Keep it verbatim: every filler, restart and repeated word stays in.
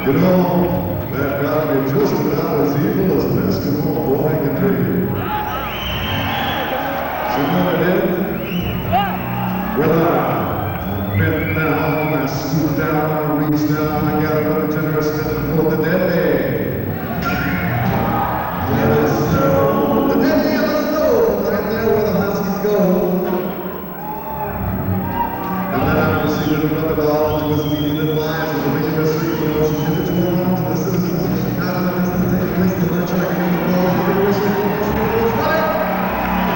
You know, that got me just about as evil as an Eskimo boy can be. So what I did? Well, I bent down, I scooped down, I reached down, I got another generous hand full of the deadly. Yellow snow, the deadly yellow snow, right there where the huskies go. And then I proceeded to rub it